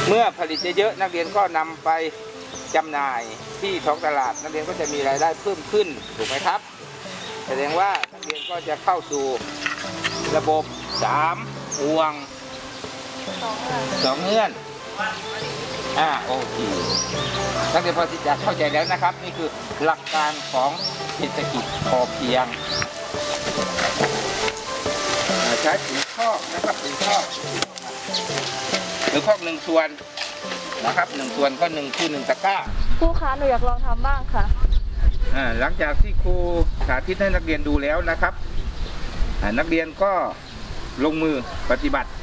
เมื่อผลิตเยอะๆนักเรียนก็นำไปจำหน่ายที่ท้องตลาดนักเรียนก็จะมีรายได้เพิ่มขึ้นถูกไหมครับแสดงว่านักเรียนก็จะเข้าสู่ระบบ3ห่วง2เงื่อนโอเคนักเรียนพอที่จะเข้าใจแล้วนะครับนี่คือหลักการของเศรษฐกิจพอเพียงใช้ปุ๋ยคอกนะครับปุ๋ยคอกหรือคอก1 ส่วนนะครับ1 ส่วนก็1 คือ1 ตะกร้าครูคะหนูอยากลองทำบ้างค่ะหลังจากที่ครูสาธิตให้นักเรียนดูแล้วนะครับนักเรียนก็ลงมือปฏิบัติ